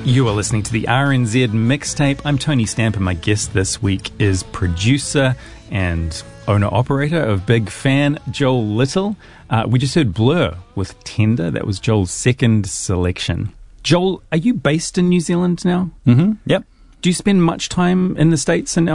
You are listening to the RNZ Mixtape. I'm Tony Stamp, and my guest this week is producer and owner-operator of Big Fan, Joel Little. We just heard Blur with Tender. That was Joel's second selection. Joel, are you based in New Zealand now? Mm-hmm. Yep. Do you spend much time in the States and